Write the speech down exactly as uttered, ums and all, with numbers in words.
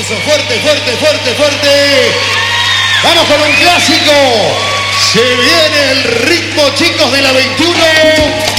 aplauso fuerte, fuerte, fuerte, fuerte. Vamos con un clásico. Se viene el ritmo, chicos, de la veintiuno.